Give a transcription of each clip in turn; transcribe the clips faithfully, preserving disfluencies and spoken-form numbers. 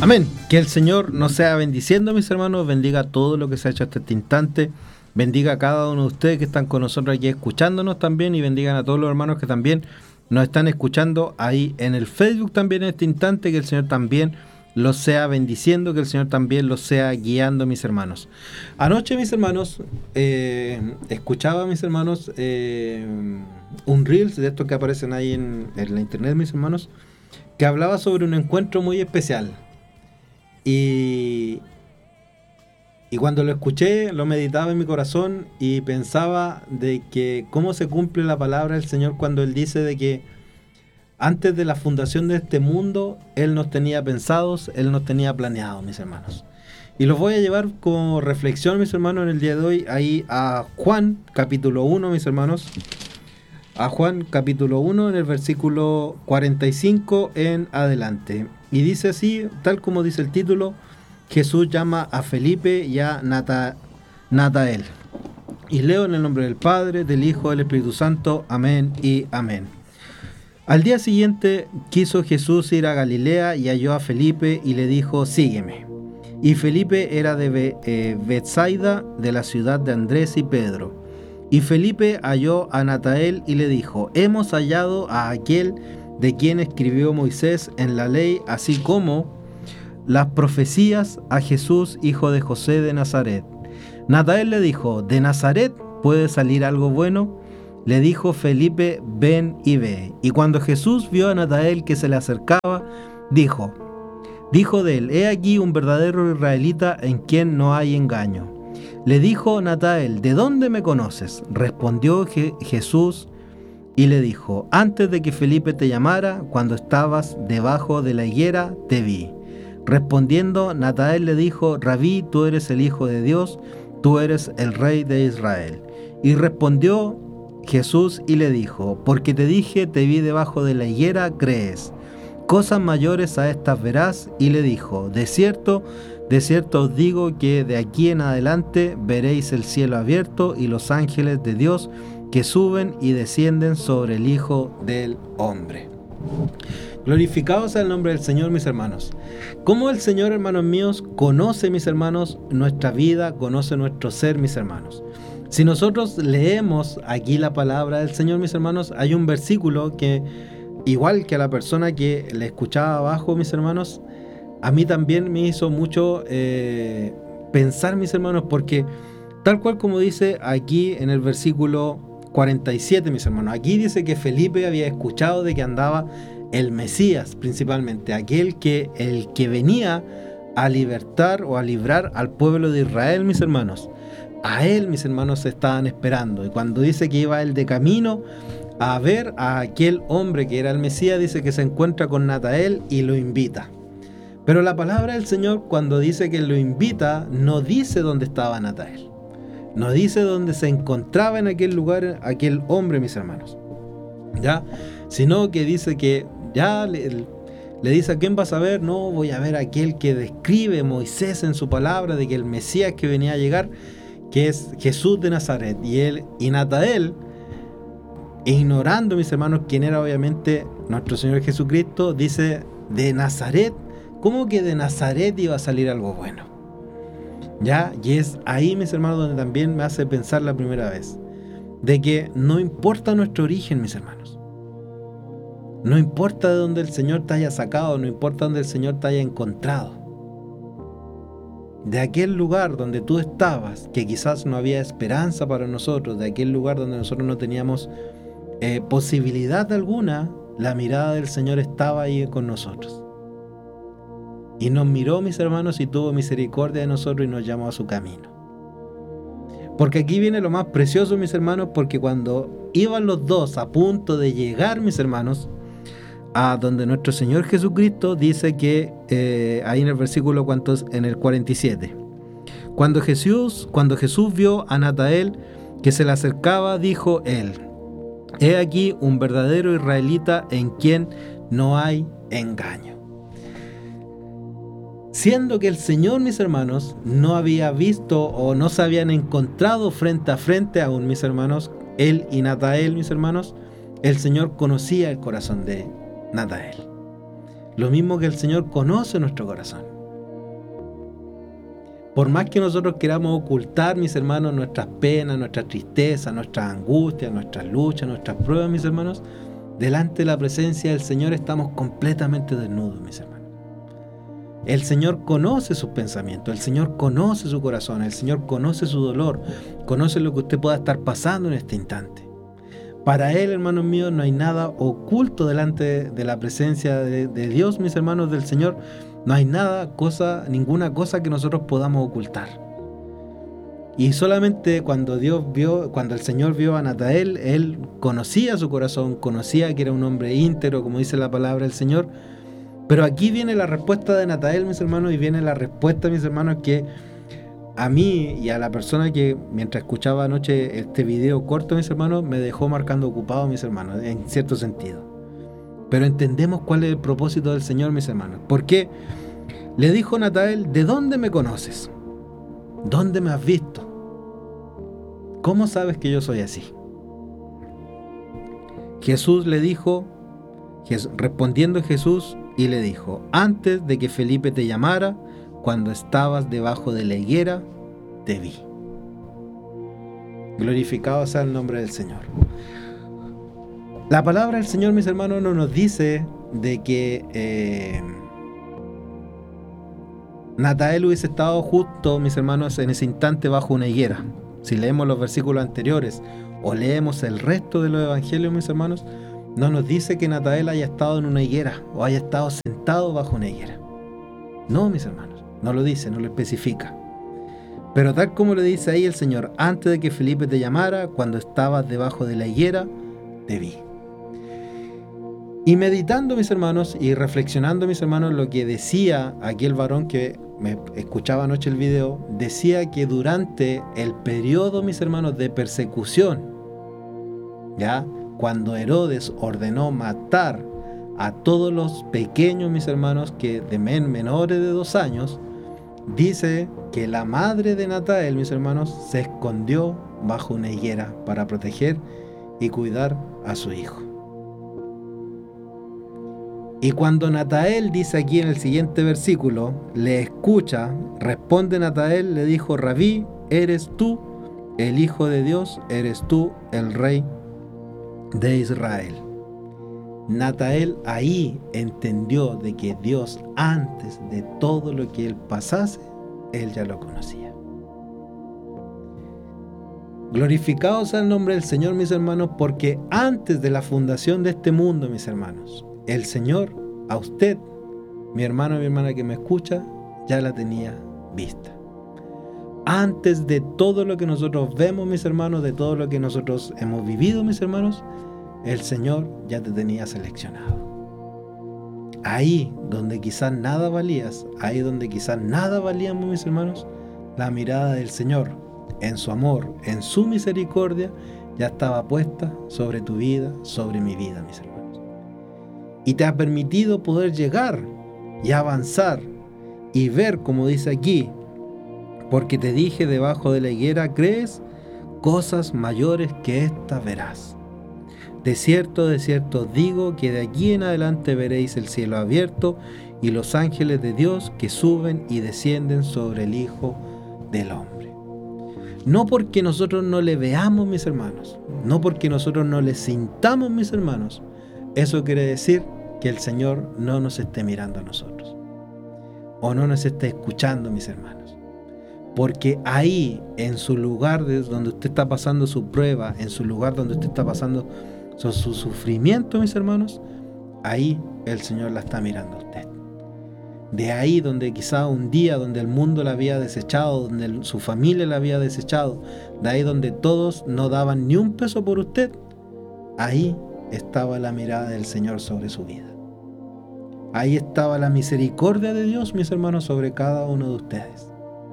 Amén. Que el Señor nos sea bendiciendo, mis hermanos, bendiga todo lo que se ha hecho hasta este instante, bendiga a cada uno de ustedes que están con nosotros aquí escuchándonos también, y bendigan a todos los hermanos que también nos están escuchando ahí en el Facebook también en este instante. Que el Señor también los sea bendiciendo, que el Señor también los sea guiando, mis hermanos. Anoche, mis hermanos, eh, escuchaba, mis hermanos, eh, un Reels de estos que aparecen ahí en, en la internet, mis hermanos, que hablaba sobre un encuentro muy especial. Y, y cuando lo escuché, lo meditaba en mi corazón y pensaba de que cómo se cumple la palabra del Señor cuando Él dice de que antes de la fundación de este mundo, Él nos tenía pensados, Él nos tenía planeados, mis hermanos. Y los voy a llevar como reflexión, mis hermanos, en el día de hoy, ahí a Juan, capítulo uno, mis hermanos. A Juan, capítulo uno, en el versículo cuarenta y cinco en adelante. Y dice así, tal como dice el título: Jesús llama a Felipe y a Nata, Natael. Y leo en el nombre del Padre, del Hijo, del Espíritu Santo. Amén y amén. Al día siguiente quiso Jesús ir a Galilea y halló a Felipe y le dijo: sígueme. Y Felipe era de Be, eh, Betsaida, de la ciudad de Andrés y Pedro. Y Felipe halló a Natael y le dijo: hemos hallado a aquel de quien escribió Moisés en la ley, así como las profecías, a Jesús, hijo de José de Nazaret. Natael le dijo: ¿de Nazaret puede salir algo bueno? Le dijo Felipe: ven y ve. Y cuando Jesús vio a Natael que se le acercaba, dijo, dijo de él: he aquí un verdadero israelita en quien no hay engaño. Le dijo Natael: ¿de dónde me conoces? Respondió Je- Jesús y le dijo: antes de que Felipe te llamara, cuando estabas debajo de la higuera, te vi. Respondiendo, Natael le dijo: Rabí, tú eres el Hijo de Dios, tú eres el Rey de Israel. Y respondió Jesús y le dijo: porque te dije, te vi debajo de la higuera, crees. Cosas mayores a estas verás. Y le dijo: de cierto, de cierto os digo que de aquí en adelante veréis el cielo abierto y los ángeles de Dios que suben y descienden sobre el Hijo del Hombre. Glorificado sea el nombre del Señor, mis hermanos. Como el Señor, hermanos míos, conoce, mis hermanos, nuestra vida, conoce nuestro ser, mis hermanos. Si nosotros leemos aquí la palabra del Señor, mis hermanos, hay un versículo que, igual que a la persona que le escuchaba abajo, mis hermanos, a mí también me hizo mucho eh, pensar, mis hermanos, porque tal cual como dice aquí en el versículo cuarenta y siete, mis hermanos, aquí dice que Felipe había escuchado de que andaba el Mesías, principalmente aquel que, el que venía a libertar o a librar al pueblo de Israel, mis hermanos. A él, mis hermanos, se estaban esperando. Y cuando dice que iba él de camino a ver a aquel hombre que era el Mesías, dice que se encuentra con Natael y lo invita. Pero la palabra del Señor, cuando dice que lo invita, no dice dónde estaba Natael. No dice dónde se encontraba en aquel lugar aquel hombre, mis hermanos, ¿ya? Sino que dice que ya le, le dice: ¿a quién vas a ver? No, voy a ver a aquel que describe Moisés en su palabra, de que el Mesías que venía a llegar, que es Jesús de Nazaret. Y él y Natael, ignorando, mis hermanos, quién era obviamente nuestro Señor Jesucristo, dice: de Nazaret. ¿Cómo que de Nazaret iba a salir algo bueno? ¿Ya? Y es ahí, mis hermanos, donde también me hace pensar la primera vez, de que no importa nuestro origen, mis hermanos. No importa de dónde el Señor te haya sacado, no importa dónde el Señor te haya encontrado. De aquel lugar donde tú estabas, que quizás no había esperanza para nosotros, de aquel lugar donde nosotros no teníamos eh, posibilidad alguna, la mirada del Señor estaba ahí con nosotros. Y nos miró, mis hermanos, y tuvo misericordia de nosotros y nos llamó a su camino. Porque aquí viene lo más precioso, mis hermanos, porque cuando iban los dos a punto de llegar, mis hermanos, a donde nuestro Señor Jesucristo, dice que eh, ahí en el versículo ¿cuántos? En el cuarenta y siete, cuando Jesús, cuando Jesús vio a Natael que se le acercaba, dijo él: he aquí un verdadero israelita en quien no hay engaño. Siendo que el Señor, mis hermanos, no había visto o no se habían encontrado frente a frente aún, mis hermanos, él y Natael, mis hermanos, el Señor conocía el corazón de Natael. Lo mismo que el Señor conoce nuestro corazón. Por más que nosotros queramos ocultar, mis hermanos, nuestras penas, nuestras tristezas, nuestras angustias, nuestras luchas, nuestras pruebas, mis hermanos, delante de la presencia del Señor estamos completamente desnudos, mis hermanos. El Señor conoce sus pensamientos, el Señor conoce su corazón, el Señor conoce su dolor, conoce lo que usted pueda estar pasando en este instante. Para Él, hermanos míos, no hay nada oculto delante de la presencia de, de Dios, mis hermanos, del Señor. No hay nada, cosa, ninguna cosa que nosotros podamos ocultar. Y solamente cuando Dios vio, cuando el Señor vio a Natael, Él conocía su corazón, conocía que era un hombre íntegro, como dice la palabra del Señor. Pero aquí viene la respuesta de Natael, mis hermanos, y viene la respuesta, mis hermanos, que a mí y a la persona que mientras escuchaba anoche este video corto, mis hermanos, me dejó marcando ocupado, mis hermanos, en cierto sentido. Pero entendemos cuál es el propósito del Señor, mis hermanos. Porque le dijo Natael, ¿de dónde me conoces? ¿Dónde me has visto? ¿Cómo sabes que yo soy así? Jesús le dijo, respondiendo Jesús, y le dijo, antes de que Felipe te llamara, cuando estabas debajo de la higuera, te vi. Glorificado sea el nombre del Señor. La palabra del Señor, mis hermanos, no nos dice de que eh, Natael hubiese estado justo, mis hermanos, en ese instante bajo una higuera. Si leemos los versículos anteriores o leemos el resto de los evangelios, mis hermanos, no nos dice que Natael haya estado en una higuera o haya estado sentado bajo una higuera. No, mis hermanos, no lo dice, no lo especifica. Pero tal como le dice ahí el Señor, antes de que Felipe te llamara, cuando estabas debajo de la higuera, te vi. Y meditando, mis hermanos, y reflexionando, mis hermanos, lo que decía aquel varón que me escuchaba anoche el video, decía que durante el periodo, mis hermanos, de persecución, ya, cuando Herodes ordenó matar a todos los pequeños, mis hermanos, que de men menores de dos años, dice que la madre de Natael, mis hermanos, se escondió bajo una higuera para proteger y cuidar a su hijo. Y cuando Natael dice aquí en el siguiente versículo, le escucha, responde Natael, le dijo, Rabí, ¿eres tú el Hijo de Dios? ¿Eres tú el Rey de Israel? Natael ahí entendió de que Dios, antes de todo lo que él pasase, él ya lo conocía. Glorificado sea el nombre del Señor, mis hermanos, porque antes de la fundación de este mundo, mis hermanos, el Señor a usted, mi hermano y mi hermana que me escucha, ya la tenía vista. Antes de todo lo que nosotros vemos, mis hermanos, de todo lo que nosotros hemos vivido, mis hermanos, el Señor ya te tenía seleccionado. Ahí donde quizás nada valías, ahí donde quizás nada valíamos, mis hermanos, la mirada del Señor, en su amor, en su misericordia, ya estaba puesta sobre tu vida, sobre mi vida, mis hermanos. Y te ha permitido poder llegar y avanzar y ver, como dice aquí, porque te dije debajo de la higuera, ¿crees? Cosas mayores que estas verás. De cierto, de cierto digo que de aquí en adelante veréis el cielo abierto y los ángeles de Dios que suben y descienden sobre el Hijo del Hombre. No porque nosotros no le veamos, mis hermanos, no porque nosotros no le sintamos, mis hermanos, eso quiere decir que el Señor no nos esté mirando a nosotros o no nos esté escuchando, mis hermanos. Porque ahí, en su lugar de donde usted está pasando su prueba, en su lugar donde usted está pasando su, su sufrimiento, mis hermanos, ahí el Señor la está mirando a usted. De ahí donde quizá un día donde el mundo la había desechado, donde el, su familia la había desechado, de ahí donde todos no daban ni un peso por usted, ahí estaba la mirada del Señor sobre su vida. Ahí estaba la misericordia de Dios, mis hermanos, sobre cada uno de ustedes.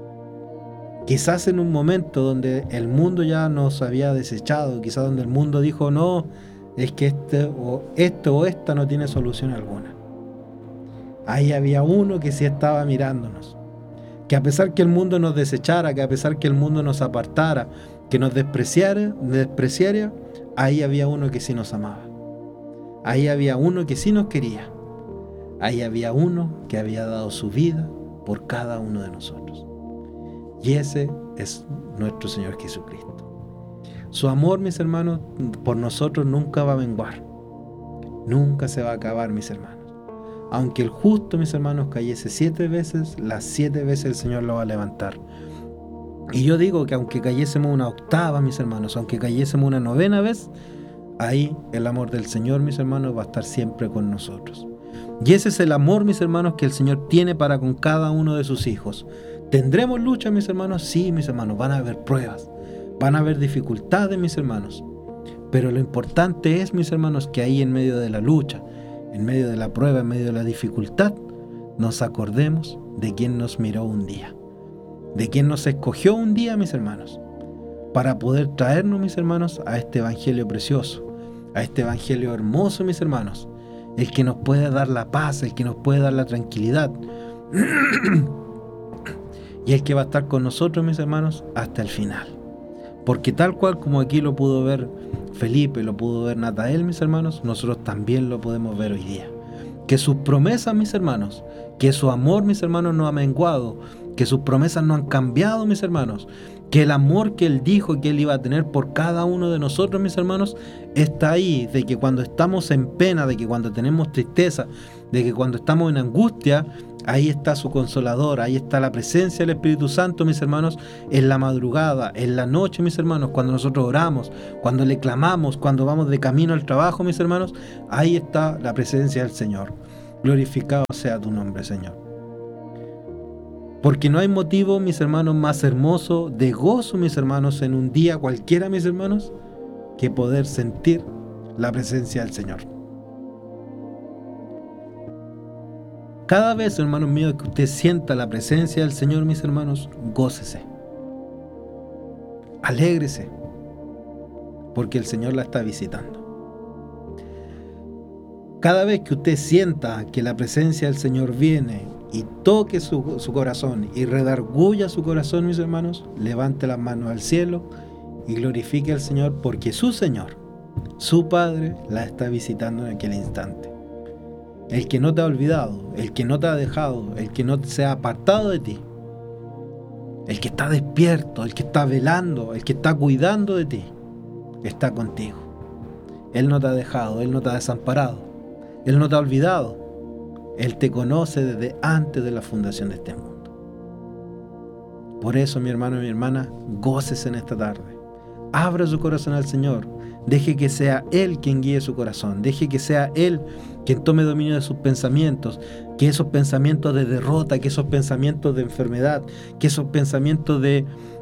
Quizás en un momento donde el mundo ya nos había desechado, quizás donde el mundo dijo, no, es que este o, esto o esta no tiene solución alguna. Ahí había uno que sí estaba mirándonos. Que a pesar que el mundo nos desechara, que a pesar que el mundo nos apartara, que nos despreciara, despreciara, ahí había uno que sí nos amaba. Ahí había uno que sí nos quería. ahí había uno que había dado su vida por cada uno de nosotros. Y ese es nuestro Señor Jesucristo. Su amor, mis hermanos, por nosotros nunca va a menguar. Nunca se va a acabar, mis hermanos. Aunque el justo, mis hermanos, cayese siete veces, las siete veces el Señor lo va a levantar. Y yo digo que aunque cayésemos una octava, mis hermanos, aunque cayésemos una novena vez, ahí el amor del Señor, mis hermanos, va a estar siempre con nosotros. Y ese es el amor, mis hermanos, que el Señor tiene para con cada uno de sus hijos. ¿Tendremos lucha, mis hermanos? Sí, mis hermanos, van a haber pruebas, van a haber dificultades, mis hermanos. Pero lo importante es, mis hermanos, que ahí en medio de la lucha, en medio de la prueba, en medio de la dificultad, nos acordemos de quien nos miró un día, de quien nos escogió un día, mis hermanos, para poder traernos, mis hermanos, a este evangelio precioso, a este evangelio hermoso, mis hermanos, el que nos puede dar la paz, el que nos puede dar la tranquilidad, y el que va a estar con nosotros, mis hermanos, hasta el final. Porque tal cual como aquí lo pudo ver Felipe, lo pudo ver Natael, mis hermanos, nosotros también lo podemos ver hoy día. Que sus promesas, mis hermanos, que su amor, mis hermanos, no ha menguado, que sus promesas no han cambiado, mis hermanos, que el amor que Él dijo que Él iba a tener por cada uno de nosotros, mis hermanos, está ahí, de que cuando estamos en pena, de que cuando tenemos tristeza, de que cuando estamos en angustia, ahí está su consolador, ahí está la presencia del Espíritu Santo, mis hermanos, en la madrugada, en la noche, mis hermanos, cuando nosotros oramos, cuando le clamamos, cuando vamos de camino al trabajo, mis hermanos, ahí está la presencia del Señor. Glorificado sea tu nombre, Señor. Porque no hay motivo, mis hermanos, más hermoso de gozo, mis hermanos, en un día cualquiera, mis hermanos, que poder sentir la presencia del Señor. Cada vez, hermanos míos, que usted sienta la presencia del Señor, mis hermanos, gócese. Alégrese, porque el Señor la está visitando. Cada vez que usted sienta que la presencia del Señor viene y toque su, su corazón y redarguya su corazón, mis hermanos, levante las manos al cielo y glorifique al Señor, porque su Señor, su Padre, la está visitando en aquel instante. El que no te ha olvidado, el que no te ha dejado, el que no se ha apartado de ti, el que está despierto, el que está velando, el que está cuidando de ti, está contigo. Él no te ha dejado, Él no te ha desamparado, Él no te ha olvidado. Él te conoce desde antes de la fundación de este mundo. Por eso, mi hermano y mi hermana, gócese en esta tarde. Abra su corazón al Señor. Deje que sea Él quien guíe su corazón. Deje que sea Él quien tome dominio de sus pensamientos. Que esos pensamientos de derrota, que esos pensamientos de enfermedad, que esos pensamientos de,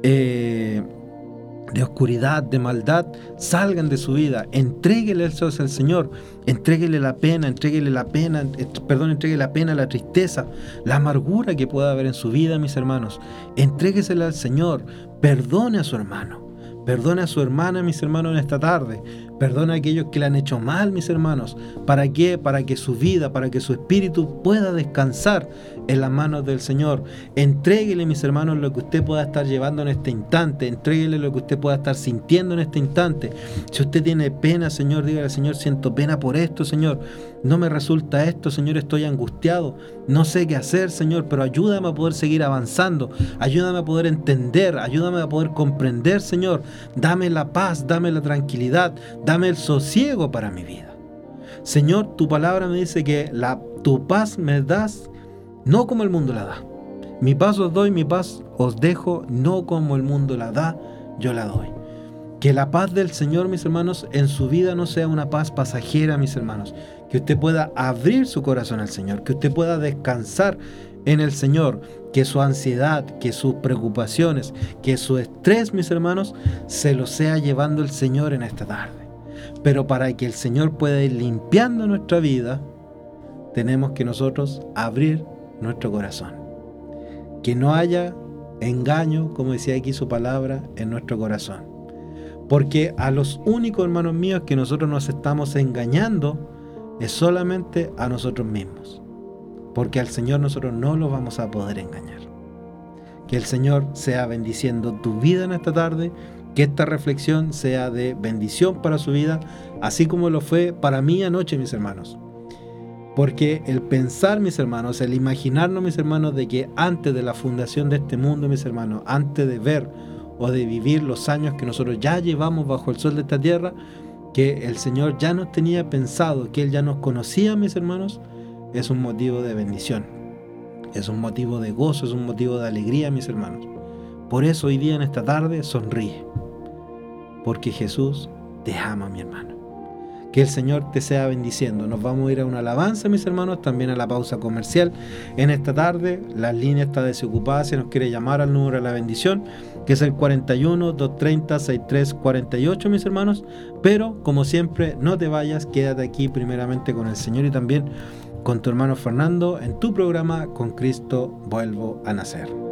eh, de oscuridad, de maldad, salgan de su vida. Entréguele eso al Señor. Entréguele la pena, entréguele la pena, perdón, entréguele la pena, la tristeza, la amargura que pueda haber en su vida, mis hermanos. Entréguesela al Señor. Perdone a su hermano. Perdona a su hermana, mis hermanos, en esta tarde. Perdona a aquellos que le han hecho mal, mis hermanos. ¿Para qué? Para que su vida, para que su espíritu pueda descansar en las manos del Señor. Entréguele, mis hermanos, lo que usted pueda estar llevando en este instante. Entréguele lo que usted pueda estar sintiendo en este instante. Si usted tiene pena, Señor, dígale al Señor, siento pena por esto, Señor. No me resulta esto, Señor, estoy angustiado. No sé qué hacer, Señor, pero ayúdame a poder seguir avanzando. Ayúdame a poder entender, ayúdame a poder comprender, Señor. Dame la paz, dame la tranquilidad, dame el sosiego para mi vida. Señor, tu palabra me dice que la, tu paz me das no como el mundo la da. Mi paz os doy, mi paz os dejo, no como el mundo la da, yo la doy. Que la paz del Señor, mis hermanos, en su vida no sea una paz pasajera, mis hermanos. Que usted pueda abrir su corazón al Señor, que usted pueda descansar en el Señor, que su ansiedad, que sus preocupaciones, que su estrés, mis hermanos, se lo sea llevando el Señor en esta tarde. Pero para que el Señor pueda ir limpiando nuestra vida, tenemos que nosotros abrir nuestro corazón. Que no haya engaño, como decía aquí su palabra, en nuestro corazón. Porque a los únicos, hermanos míos, que nosotros nos estamos engañando es solamente a nosotros mismos. Porque al Señor nosotros no lo vamos a poder engañar. Que el Señor sea bendiciendo tu vida en esta tarde, que esta reflexión sea de bendición para su vida, así como lo fue para mí anoche, mis hermanos. Porque el pensar, mis hermanos, el imaginarnos, mis hermanos, de que antes de la fundación de este mundo, mis hermanos, antes de ver o de vivir los años que nosotros ya llevamos bajo el sol de esta tierra, que el Señor ya nos tenía pensado, que Él ya nos conocía, mis hermanos, es un motivo de bendición, es un motivo de gozo, es un motivo de alegría, mis hermanos. Por eso hoy día en esta tarde sonríe, porque Jesús te ama, mi hermano. Que el Señor te sea bendiciendo. Nos vamos a ir a una alabanza, mis hermanos, también a la pausa comercial. En esta tarde, la línea está desocupada. Si nos quiere llamar al número de la bendición, que es el cuarenta y uno, doscientos treinta, sesenta y tres cuarenta y ocho, mis hermanos. Pero, como siempre, no te vayas, quédate aquí primeramente con el Señor y también con tu hermano Fernando en tu programa Con Cristo Vuelvo a Nacer.